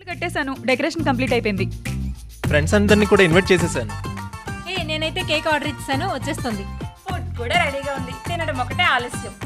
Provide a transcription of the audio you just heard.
కట్టేశాను. Decoration complete అయిపోయింది. Friends అందరినీ కూడా ఇన్వైట్ చేసేసాను. నేనైతే కేక్ ఆర్డర్ ఇచ్చాను, వచ్చేస్తుంది. ఫుడ్ కూడా రెడీగా ఉంది. తినడం ఒకటే ఆలస్యం.